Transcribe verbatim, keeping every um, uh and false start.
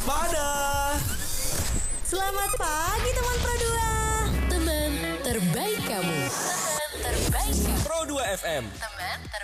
Waspada. Selamat pagi teman Pro dua. Teman terbaik kamu. Teman terbaik kamu. Pro dua F M. Teman terbaik.